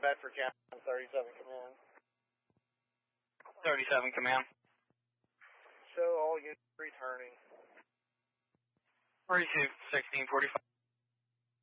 Bedford County, 37 command. 37 command. Show all units returning. 42, 1645.